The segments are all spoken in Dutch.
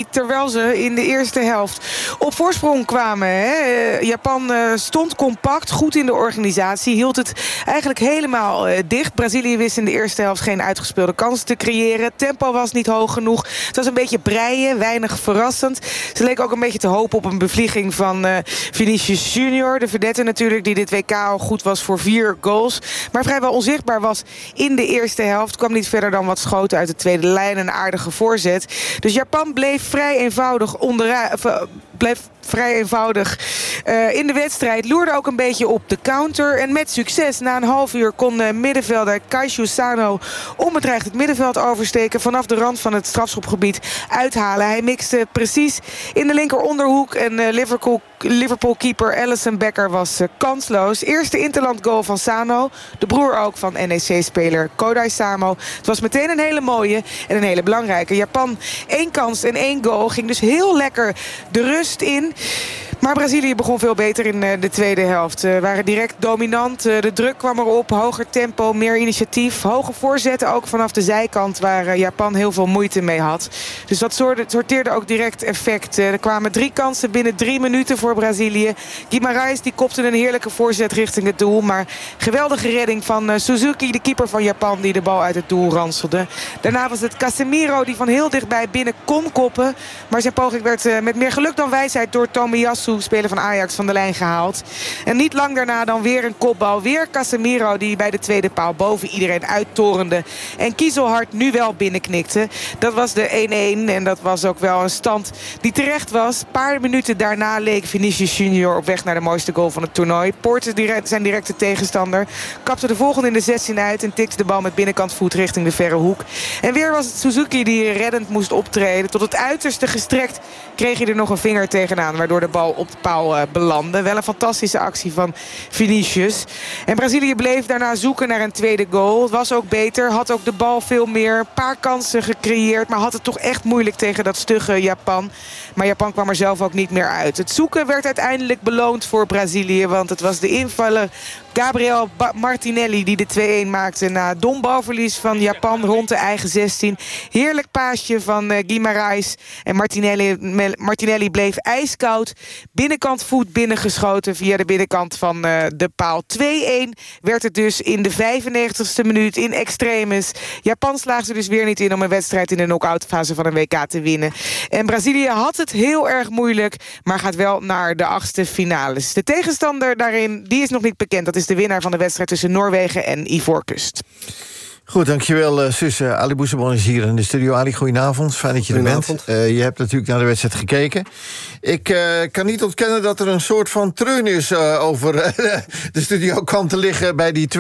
terwijl ze in de eerste helft op voorsprong kwamen. Hè. Japan stond compact, goed in de organisatie. Hield het eigenlijk helemaal dicht. Brazilië wist in de eerste helft geen uitgespeelde kansen te creëren. Tempo was niet hoog genoeg. Het was een beetje breien, weinig verrassend. Ze leken ook een beetje te hopen op een bevlieging van Vinicius Junior. De verdette natuurlijk, die dit WK al goed was voor 4 goals. Maar vrijwel onzichtbaar was in de eerste helft. Kwam niet verder dan wat schoten uit de tweede lijn. Een aardige voorzet. Dus Japan bleef vrij eenvoudig in de wedstrijd. Loerde ook een beetje op de counter. En met succes. Na een half uur kon middenvelder Kaishu Sano onbedreigd het middenveld oversteken. Vanaf de rand van het strafschopgebied uithalen. Hij mixte precies in de linker onderhoek. En Liverpool-keeper Alisson Becker was kansloos. Eerste interland goal van Sano. De broer ook van NEC-speler Kodai Samo. Het was meteen een hele mooie en een hele belangrijke. Japan 1 kans en 1 goal. Ging dus heel lekker de rust in. Maar Brazilië begon veel beter in de tweede helft. Waren direct dominant. De druk kwam erop. Hoger tempo, meer initiatief. Hoge voorzetten ook vanaf de zijkant waar Japan heel veel moeite mee had. Dus dat sorteerde ook direct effect. Er kwamen 3 kansen binnen 3 minuten voor Brazilië. Guimarães die kopte een heerlijke voorzet richting het doel. Maar geweldige redding van Suzuki, de keeper van Japan, die de bal uit het doel ranselde. Daarna was het Casemiro die van heel dichtbij binnen kon koppen. Maar zijn poging werd met meer geluk dan wijsheid door Tomiyasu, speler van Ajax, van de lijn gehaald. En niet lang daarna dan weer een kopbal. Weer Casemiro die bij de tweede paal boven iedereen uittorende. En Kieselhard nu wel binnenknikte. Dat was de 1-1 en dat was ook wel een stand die terecht was. Een paar minuten daarna leek Vinicius Junior op weg naar de mooiste goal van het toernooi. Poorten, zijn directe tegenstander, kapte de volgende in de 16 uit en tikte de bal met binnenkant voet richting de verre hoek. En weer was het Suzuki die reddend moest optreden. Tot het uiterste gestrekt kreeg hij er nog een vinger tegenaan, waardoor de bal op de paal belandde. Wel een fantastische actie van Vinicius. En Brazilië bleef daarna zoeken naar een tweede goal. Het was ook beter, had ook de bal veel meer. Een paar kansen gecreëerd, maar had het toch echt moeilijk tegen dat stugge Japan. Maar Japan kwam er zelf ook niet meer uit. Het zoeken werd uiteindelijk beloond voor Brazilië, want het was de invaller Gabriel Martinelli die de 2-1 maakte na dom balverlies van Japan rond de eigen 16. Heerlijk paasje van Guimarães. En Martinelli bleef ijskoud. Binnenkant voet binnengeschoten via de binnenkant van de paal. 2-1 werd het dus in de 95ste minuut in extremis. Japan slaagde dus weer niet in om een wedstrijd in de knock-outfase van een WK te winnen. En Brazilië had het heel erg moeilijk, maar gaat wel naar de 8e finales. De tegenstander daarin, die is nog niet bekend. Dat is de winnaar van de wedstrijd tussen Noorwegen en Ivoorkust. Goed, dankjewel zus. Ali Bouzebon is hier in de studio. Ali, goedenavond. Fijn dat je er bent. Je hebt natuurlijk naar de wedstrijd gekeken. Ik kan niet ontkennen dat er een soort van treurnis over de studio kwam te liggen bij die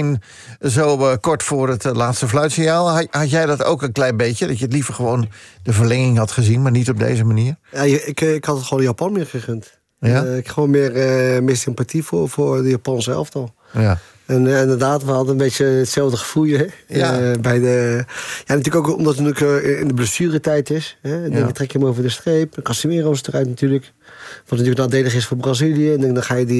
2-1 zo kort voor het laatste fluitsignaal. Had jij dat ook een klein beetje? Dat je het liever gewoon de verlenging had gezien, maar niet op deze manier? Ja, ik had het gewoon Japan meer gegund. Ja? Ik gewoon meer sympathie voor de Japanse elftal. Ja. En inderdaad, we hadden een beetje hetzelfde gevoel. Hè? Ja. Natuurlijk ook omdat het in de blessuretijd is. Hè? Dan trek je hem over de streep. Casemiro is eruit natuurlijk. Wat natuurlijk nadelig is voor Brazilië. En dan ga je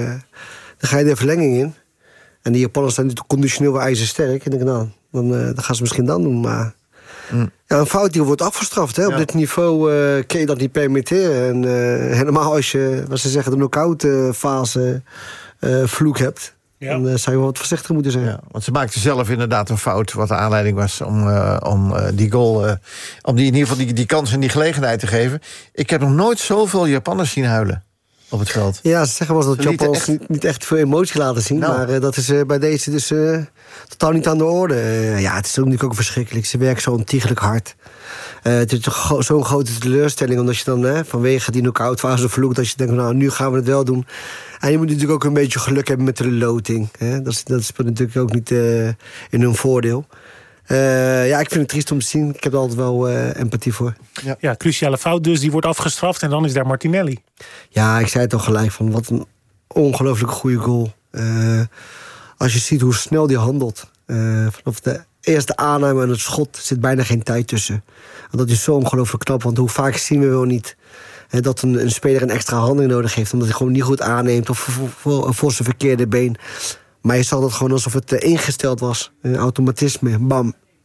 de verlenging in. En die Japanners zijn natuurlijk conditioneel wel ijzersterk. En dan gaan ze misschien dan doen. Maar ja, een fout die wordt afgestraft. Hè? Op dit niveau kun je dat niet permitteren. En helemaal als je, wat ze zeggen, de knock-out fase vloek hebt. Ja. Dan zou je wel wat voorzichtiger moeten zijn. Ja, want ze maakten zelf inderdaad een fout, wat de aanleiding was om die goal, om in ieder geval die kans en die gelegenheid te geven. Ik heb nog nooit zoveel Japanners zien huilen op het veld. Ja, ze zeggen wel dat Japanners niet echt veel emotie laten zien. Nou. Maar dat is bij deze dus totaal niet aan de orde. Het is natuurlijk ook verschrikkelijk. Ze werken zo ontiegelijk hard. Het is toch zo'n grote teleurstelling, omdat je dan vanwege die knock-out fase vloekt, dat je denkt, nou, nu gaan we het wel doen. En je moet natuurlijk ook een beetje geluk hebben met de loting. Hè? Dat speelt natuurlijk ook niet in hun voordeel. Ik vind het triest om te zien. Ik heb er altijd wel empathie voor. Ja, cruciale fout dus. Die wordt afgestraft en dan is daar Martinelli. Ja, ik zei het al gelijk van wat een ongelooflijk goede goal. Als je ziet hoe snel die handelt. Vanaf de eerste aanname en het schot zit bijna geen tijd tussen. En dat is zo ongelooflijk knap. Want hoe vaak zien we wel niet dat een speler een extra handeling nodig heeft, omdat hij gewoon niet goed aanneemt of voor zijn verkeerde been. Maar je zag dat gewoon alsof het ingesteld was. Een automatisme, bam,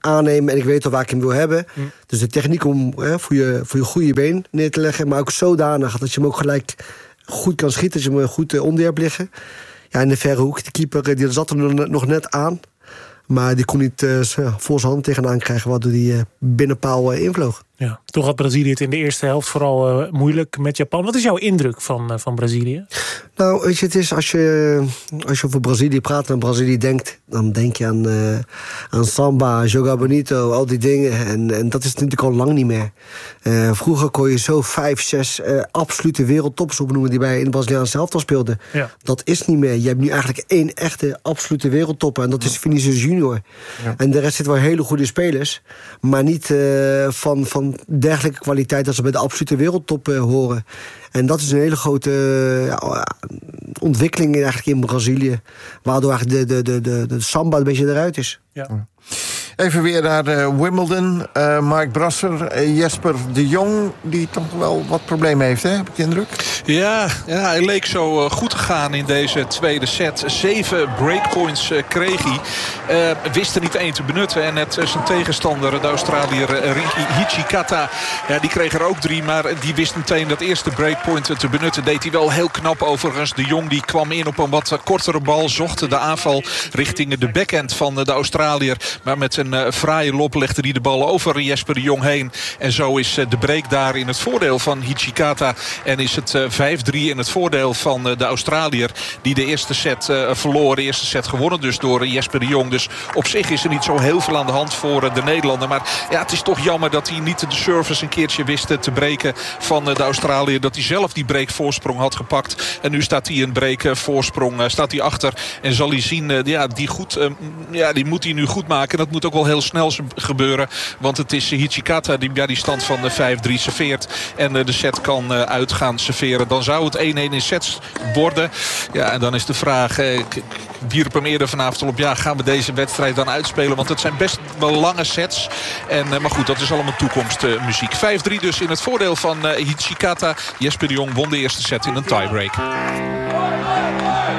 aannemen en ik weet al waar ik hem wil hebben. Dus de techniek om voor je goede been neer te leggen, maar ook zodanig dat je hem ook gelijk goed kan schieten, dat je hem goed onder hebt liggen. Ja, in de verre hoek, de keeper die zat er nog net aan. Maar die kon niet voor zijn hand tegenaan krijgen, waardoor die binnenpaal invloog. Ja, toch had Brazilië het in de eerste helft vooral moeilijk met Japan. Wat is jouw indruk van Brazilië? Nou, weet je, het is als je over Brazilië praat en Brazilië denkt, dan denk je aan samba, joga bonito, al die dingen. En dat is natuurlijk al lang niet meer. Vroeger kon je zo 5, 6 absolute wereldtops opnoemen die bij in de Braziliaanse elftal speelden. Ja. Dat is niet meer. Je hebt nu eigenlijk 1 echte absolute wereldtopper en dat is Vinicius Junior. Ja. En de rest zitten wel hele goede spelers, maar niet van dergelijke kwaliteit dat ze bij de absolute wereldtop horen. En dat is een hele grote ontwikkeling eigenlijk in Brazilië, waardoor eigenlijk de samba een beetje eruit is. Ja. Even weer naar Wimbledon. Mark Brasser, Jesper de Jong, die toch wel wat problemen heeft, hè? Heb ik de indruk? Ja, hij leek zo goed te gaan in deze tweede set. 7 breakpoints kreeg hij. Wist er niet 1 te benutten. En net zijn tegenstander, de Australiër Rinky Hijikata, die kreeg er ook 3. Maar die wist meteen dat eerste breakpoint te benutten. Deed hij wel heel knap overigens. De Jong die kwam in op een wat kortere bal. Zocht de aanval richting de backhand van de Australiër. Maar met een fraaie lop legde hij de bal over Jesper de Jong heen. En zo is de break daar in het voordeel van Hijikata. En is het 5-3 in het voordeel van de Australiër. Die de eerste set verloor. De eerste set gewonnen dus door Jesper de Jong. Dus op zich is er niet zo heel veel aan de hand voor de Nederlander. Maar ja, het is toch jammer dat hij niet de service een keertje wist te breken van de Australiër. Dat hij zelf die breakvoorsprong had gepakt. En nu staat hij een breakvoorsprong. Staat hij achter. En zal hij zien, die moet hij nu goed maken. Dat moet ook wel heel snel gebeuren. Want het is Hijikata die stand van 5-3 serveert. En de set kan uit gaan serveren. Dan zou het 1-1 in sets worden. Ja, en dan is de vraag, ik wierp hem eerder vanavond al op, gaan we deze wedstrijd dan uitspelen? Want het zijn best wel lange sets. Maar goed, dat is allemaal toekomstmuziek. 5-3 dus in het voordeel van Hijikata. Jesper de Jong won de eerste set in een tiebreak.